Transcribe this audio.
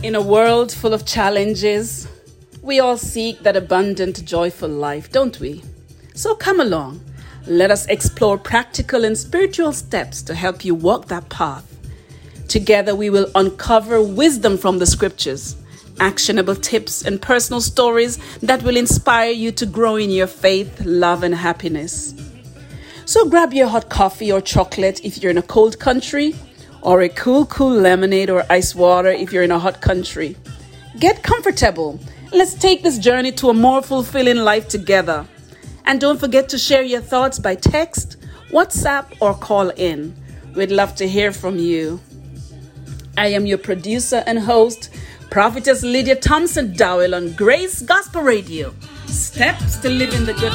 In a world full of challenges, we all seek that abundant, joyful life, don't we? So come along. Let us explore practical and spiritual steps to help you walk that path. Together, we will uncover wisdom from the scriptures, actionable tips, and personal stories that will inspire you to grow in your faith, love, and happiness. So grab your hot coffee or chocolate if you're in a cold country, or a cool lemonade or ice water if you're in a hot country. Get comfortable. Let's take this journey to a more fulfilling life together. And don't forget to share your thoughts by text, WhatsApp, or call in. We'd love to hear from you. I am your producer and host, Prophetess Lydia Thompson Dowell on Grace Gospel Radio. Steps to living the good